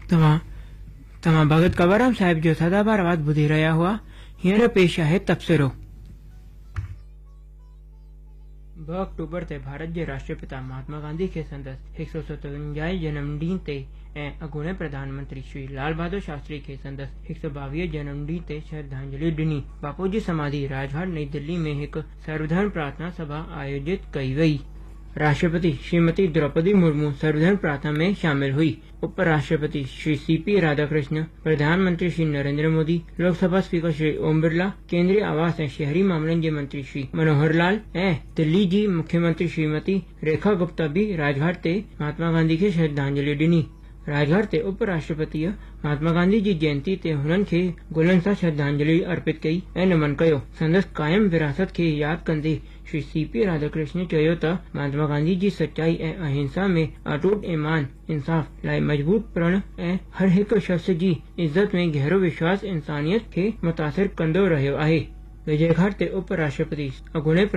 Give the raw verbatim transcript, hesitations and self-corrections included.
तव्हां तव्हां भगत कंवरराम साहिब जो सदाबहार आवाज़ ॿुधी रहिया हुआ। हींअर पेश आहे तबसरो। ॿ अक्टूबर ते भारत जे राष्ट्रपिता महात्मा गांधी खे संदसि हिकु सौ सतवंजाह जनम ॾींहं ते ऐं अॻूणे प्रधानमंत्री श्री लाल बहादुर शास्त्री खे संदसि हिकु सौ ॿावीह जनम ॾींहं ते श्रद्धांजलि ॾिनी। बापू जी समाधि राजघाट नई दिल्ली में हिकु सर्वधर्म प्रार्थना सभा आयोजित कई वई। राष्ट्रपति श्रीमती द्रौपदी मुर्मू सर्वधर्म प्रार्थना में शामिल हुई। उपराष्ट्रपति श्री सी पी राधाकृष्ण, प्रधानमंत्री श्री नरेंद्र मोदी, लोकसभा स्पीकर श्री ओम बिरला, केंद्रीय आवास ऐं शहरी मामलनि जे मंत्री श्री मनोहर लाल ऐं दिल्ली जी मुख्यमंत्री श्रीमती रेखा गुप्ता भी राजघाट ते महात्मा गांधी खे श्रद्धांजलि ॾिनी। राजघाट ते उपराष्ट्रपतिअ महात्मा गांधी जी जयंती ते हुननि खे गुलनि सां श्रद्धांजलि अर्पित कई ऐं नमन कयो। संदसि कायम विरासत खे यादि कंदे श्री सी पी राधाकृष्ण चयो त महात्मा गांधी जी सच्चाई ऐं अहिंसा में अटूट ईमान, इंसाफ़ लाइ मजबूत प्रण ऐं हर हिकु शख़्स जी इज़त में गहरो विश्वास इंसानियत खे मुतासिर कंदो रहियो आहे। विजयघाट ते उपराष्ट्रपति अॻूणे